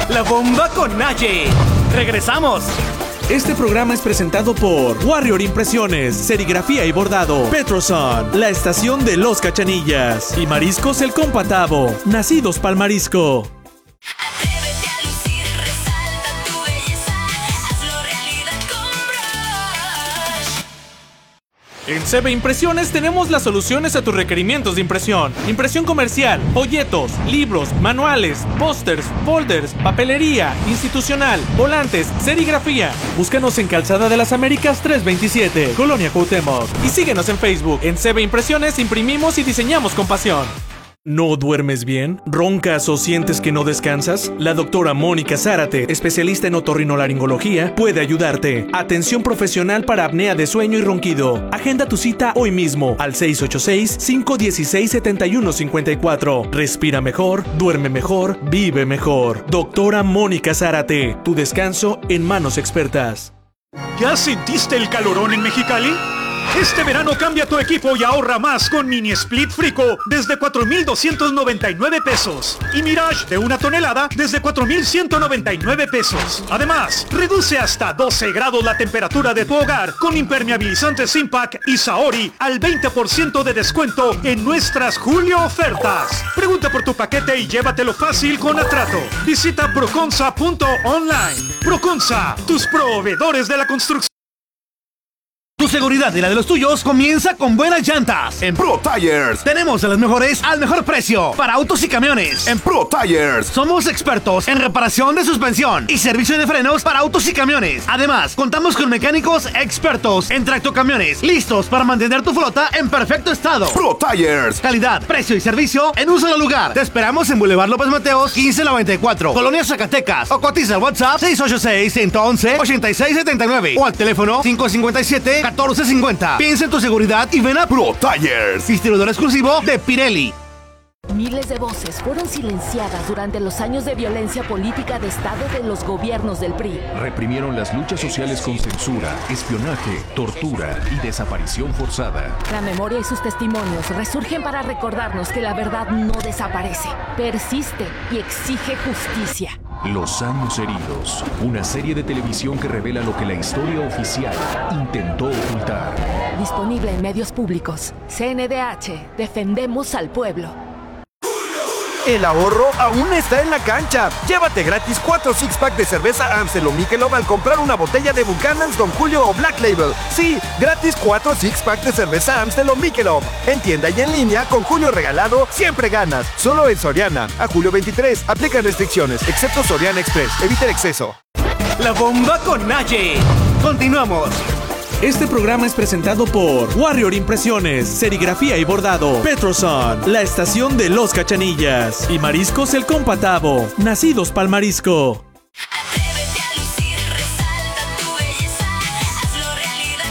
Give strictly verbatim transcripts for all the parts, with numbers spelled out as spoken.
La Bomba con Naye. ¡Regresamos! Este programa es presentado por Warrior Impresiones, Serigrafía y Bordado, Petroson, la estación de los Cachanillas y Mariscos El Compatavo, nacidos pa'l marisco. Atrévete a lucir, resalta tu belleza, hazlo realidad con Brush. En C B Impresiones tenemos las soluciones a tus requerimientos de impresión. Impresión comercial, folletos, libros, manuales, pósters, folders, papelería, institucional, volantes, serigrafía. Búscanos en Calzada de las Américas trescientos veintisiete, Colonia Cuauhtémoc. Y síguenos en Facebook. En C B Impresiones imprimimos y diseñamos con pasión. ¿No duermes bien? ¿Roncas o sientes que no descansas? La doctora Mónica Zárate, especialista en otorrinolaringología, puede ayudarte. Atención profesional para apnea de sueño y ronquido. Agenda tu cita hoy mismo al seis ocho seis, cinco uno seis, siete uno cinco cuatro. Respira mejor, duerme mejor, vive mejor. Doctora Mónica Zárate, tu descanso en manos expertas. ¿Ya sentiste el calorón en Mexicali? Este verano cambia tu equipo y ahorra más con Mini Split Frico desde cuatro mil doscientos noventa y nueve pesos y Mirage de una tonelada desde cuatro mil ciento noventa y nueve pesos. Además, reduce hasta doce grados la temperatura de tu hogar con impermeabilizantes Impact y Saori al veinte por ciento de descuento en nuestras Julio ofertas. Pregunta por tu paquete y llévatelo fácil con Atrato. Visita proconsa punto online. Proconsa, tus proveedores de la construcción. Tu seguridad y la de los tuyos comienza con buenas llantas. En Pro Tires tenemos a las mejores al mejor precio para autos y camiones. En Pro Tires somos expertos en reparación de suspensión y servicio de frenos para autos y camiones. Además, contamos con mecánicos expertos en tractocamiones, listos para mantener tu flota en perfecto estado. Pro Tires, calidad, precio y servicio en un solo lugar. Te esperamos en Boulevard López Mateos quince noventa y cuatro, Colonia Zacatecas, o cotiza al WhatsApp seis ocho seis, uno uno uno, ocho seis siete nueve o al teléfono cinco cinco siete, catorce cincuenta. Piensa en tu seguridad y ven a Pro Tires, distribuidor exclusivo de Pirelli. Miles de voces fueron silenciadas durante los años de violencia política de Estado de los gobiernos del P R I. Reprimieron las luchas sociales con censura, espionaje, tortura y desaparición forzada. La memoria y sus testimonios resurgen para recordarnos que la verdad no desaparece, persiste y exige justicia. Los años heridos, una serie de televisión que revela lo que la historia oficial intentó ocultar. Disponible en medios públicos. C N D H, defendemos al pueblo. El ahorro aún está en la cancha. Llévate gratis cuatro six pack de cerveza Amstel o Michelob al comprar una botella de Buchanan's, Don Julio o Black Label. Sí, gratis cuatro six pack de cerveza Amstel o Michelob. En tienda y en línea, con Julio regalado, siempre ganas. Solo en Soriana. A julio veintitrés. Aplican restricciones, excepto Soriana Express. Evita el exceso. La Bomba con Naye. Continuamos. Este programa es presentado por Warrior Impresiones, Serigrafía y Bordado, Petroson, la estación de los Cachanillas y Mariscos El Compatavo, nacidos pa'l marisco. Atrévete a lucir, resalta tu belleza, hazlo realidad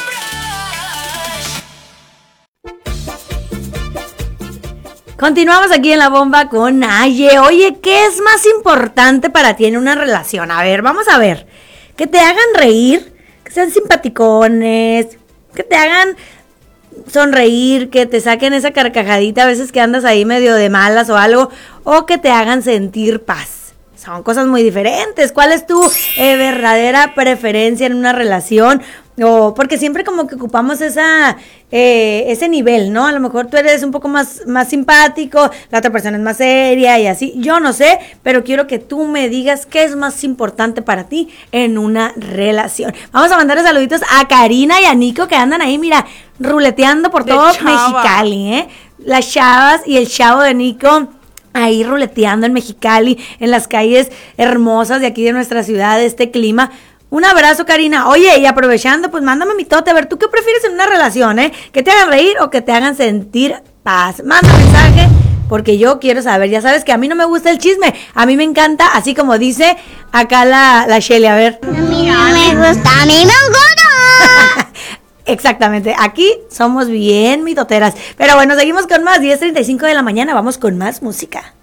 con Brush. Continuamos aquí en La Bomba con Naye. Oye, ¿qué es más importante para ti en una relación? A ver, vamos a ver. Que te hagan reír, que sean simpaticones, que te hagan sonreír, que te saquen esa carcajadita a veces que andas ahí medio de malas o algo, o que te hagan sentir paz. Son cosas muy diferentes. ¿Cuál es tu eh, verdadera preferencia en una relación? O porque siempre como que ocupamos esa eh, ese nivel, ¿no? A lo mejor tú eres un poco más, más simpático, la otra persona es más seria y así. Yo no sé, pero quiero que tú me digas qué es más importante para ti en una relación. Vamos a mandarle saluditos a Karina y a Nico que andan ahí, mira, ruleteando por De todo chava. Mexicali, ¿eh? Las chavas y el chavo de Nico ahí ruleteando en Mexicali, en las calles hermosas de aquí de nuestra ciudad, de este clima. Un abrazo, Karina. Oye, y aprovechando, pues mándame mi tote. A ver, ¿tú qué prefieres en una relación, eh? ¿Que te hagan reír o que te hagan sentir paz? Manda mensaje, porque yo quiero saber. Ya sabes que a mí no me gusta el chisme. A mí me encanta, así como dice acá la, la Shelly. A ver. A mí no me gusta, a mí me gusta. Exactamente, aquí somos bien mitoteras. Pero bueno, seguimos con más. diez treinta y cinco de la mañana, vamos con más música.